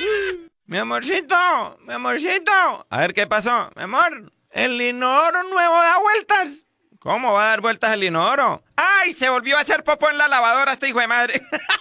Mi amorcito, mi amorcito. A ver, ¿qué pasó? Mi amor, el inodoro nuevo da vueltas. ¿Cómo va a dar vueltas el inodoro? ¡Ay! Se volvió a hacer popó en la lavadora este hijo de madre.